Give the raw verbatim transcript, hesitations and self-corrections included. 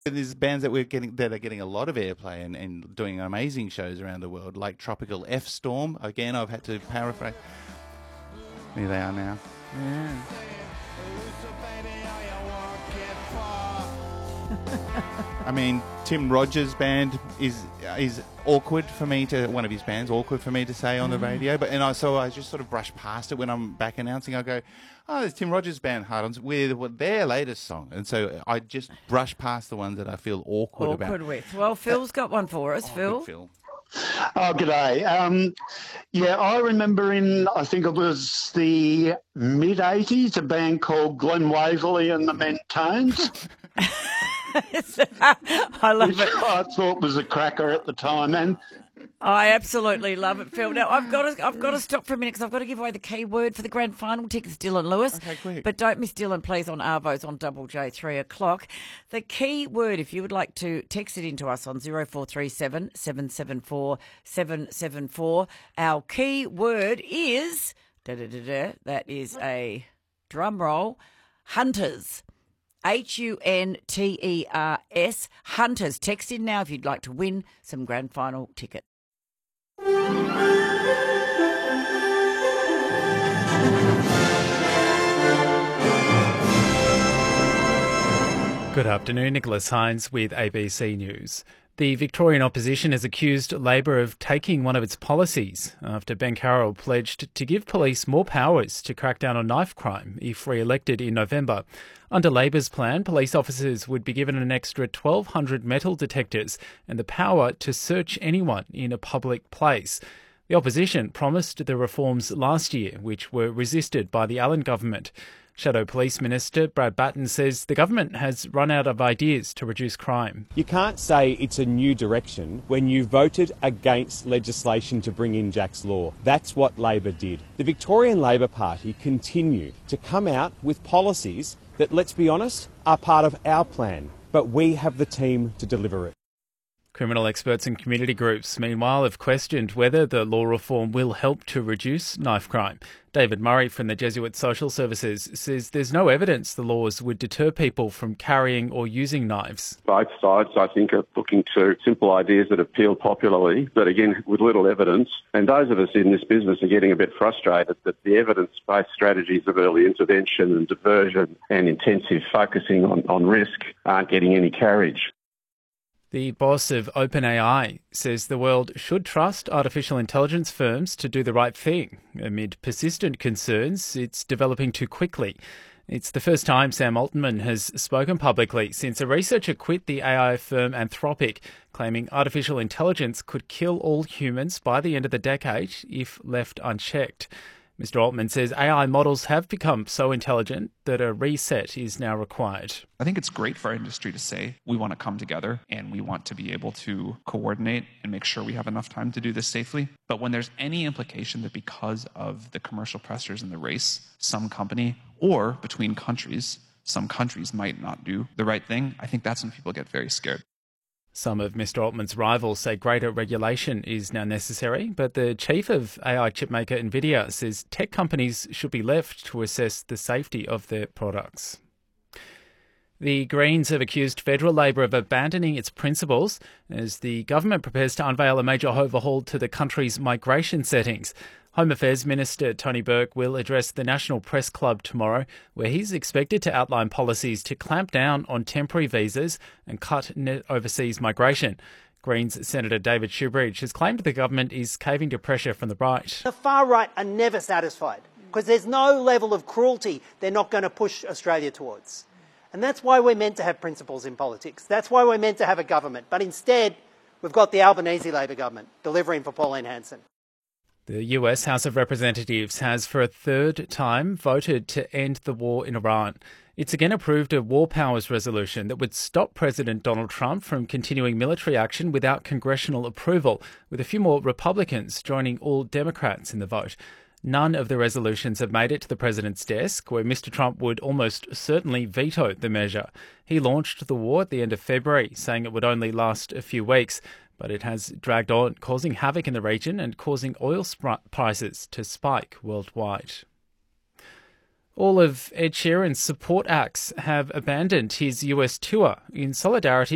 There's bands that we're getting that are getting a lot of airplay and, and doing amazing shows around the world, like Tropical F Storm. Again, I've had to paraphrase. Here they are now. Yeah. I mean, Tim Rogers' band is is awkward for me to one of his bands awkward for me to say on the radio. But and I so I just sort of brush past it when I'm back announcing. I go, oh, there's Tim Rogers' band Hard-Ons with their latest song, and so I just brush past the ones that I feel awkward, awkward about. with. Well, Phil's got one for us. Oh, Phil. good, Phil. Oh, g'day. Um, yeah, I remember in, I think it was the mid-eighties, a band called Glenn Waverley and the Mentones. I love which it. I thought was a cracker at the time. And I absolutely love it, Phil. Now, I've got to, I've got to stop for a minute because I've got to give away the key word for the grand final tickets, Dylan Lewis. Okay, quick. But don't miss Dylan, please, on Arvos on Double J, three o'clock. The key word, if you would like to text it into us on zero four three seven, seven seven four, seven seven four. Our key word is, da, da, da, da, that is a drum roll, Hunters. H U N T E R S, Hunters. Text in now if you'd like to win some grand final tickets. Good afternoon, Nicholas Hines with A B C News. The Victorian opposition has accused Labor of taking one of its policies after Ben Carroll pledged to give police more powers to crack down on knife crime if re-elected in November. Under Labor's plan, police officers would be given an extra twelve hundred metal detectors and the power to search anyone in a public place. The opposition promised the reforms last year, which were resisted by the Allen government. Shadow Police Minister Brad Batten says the government has run out of ideas to reduce crime. You can't say it's a new direction when you voted against legislation to bring in Jack's Law. That's what Labor did. The Victorian Labor Party continue to come out with policies that, let's be honest, are part of our plan, but we have the team to deliver it. Criminal experts and community groups, meanwhile, have questioned whether the law reform will help to reduce knife crime. David Murray from the Jesuit Social Services says there's no evidence the laws would deter people from carrying or using knives. Both sides, I think, are looking to simple ideas that appeal popularly, but again, with little evidence. And those of us in this business are getting a bit frustrated that the evidence-based strategies of early intervention and diversion and intensive focusing on, on risk aren't getting any carriage. The boss of OpenAI says the world should trust artificial intelligence firms to do the right thing amid persistent concerns it's developing too quickly. It's the first time Sam Altman has spoken publicly since a researcher quit the A I firm Anthropic, claiming artificial intelligence could kill all humans by the end of the decade if left unchecked. Mister Altman says A I models have become so intelligent that a reset is now required. I think it's great for our industry to say we want to come together and we want to be able to coordinate and make sure we have enough time to do this safely. But when there's any implication that because of the commercial pressures in the race, some company or between countries, some countries might not do the right thing, I think that's when people get very scared. Some of Mister Altman's rivals say greater regulation is now necessary, but the chief of A I chipmaker NVIDIA says tech companies should be left to assess the safety of their products. The Greens have accused federal Labor of abandoning its principles as the government prepares to unveil a major overhaul to the country's migration settings. Home Affairs Minister Tony Burke will address the National Press Club tomorrow, where he's expected to outline policies to clamp down on temporary visas and cut net overseas migration. Greens Senator David Shoebridge has claimed the government is caving to pressure from the right. The far right are never satisfied because there's no level of cruelty they're not going to push Australia towards. And that's why we're meant to have principles in politics. That's why we're meant to have a government. But instead, we've got the Albanese Labor government delivering for Pauline Hanson. The U S House of Representatives has for a third time voted to end the war in Iran. It's again approved a war powers resolution that would stop President Donald Trump from continuing military action without congressional approval, with a few more Republicans joining all Democrats in the vote. None of the resolutions have made it to the president's desk, where Mister Trump would almost certainly veto the measure. He launched the war at the end of February, saying it would only last a few weeks. But it has dragged on, causing havoc in the region and causing oil sp- prices to spike worldwide. All of Ed Sheeran's support acts have abandoned his U S tour in solidarity